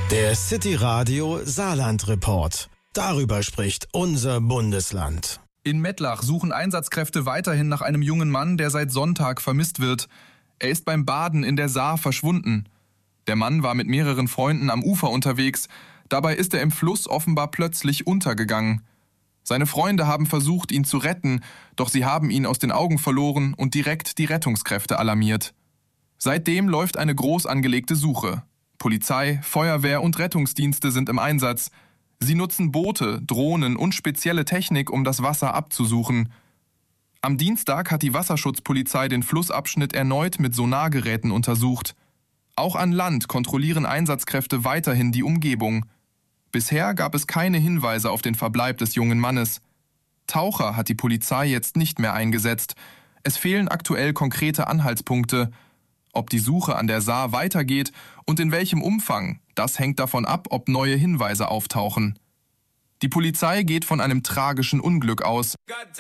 Der City Radio Saarland Report. Darüber spricht unser Bundesland. In Mettlach suchen Einsatzkräfte weiterhin nach einem jungen Mann, der seit Sonntag vermisst wird. Er ist beim Baden in der Saar verschwunden. Der Mann war mit mehreren Freunden am Ufer unterwegs. Dabei ist er im Fluss offenbar plötzlich untergegangen. Seine Freunde haben versucht, ihn zu retten, doch sie haben ihn aus den Augen verloren und direkt die Rettungskräfte alarmiert. Seitdem läuft eine groß angelegte Suche. Polizei, Feuerwehr und Rettungsdienste sind im Einsatz. Sie nutzen Boote, Drohnen und spezielle Technik, um das Wasser abzusuchen. Am Dienstag hat die Wasserschutzpolizei den Flussabschnitt erneut mit Sonargeräten untersucht. Auch an Land kontrollieren Einsatzkräfte weiterhin die Umgebung. Bisher gab es keine Hinweise auf den Verbleib des jungen Mannes. Taucher hat die Polizei jetzt nicht mehr eingesetzt. Es fehlen aktuell konkrete Anhaltspunkte. Ob die Suche an der Saar weitergeht und in welchem Umfang, das hängt davon ab, ob neue Hinweise auftauchen. Die Polizei geht von einem tragischen Unglück aus.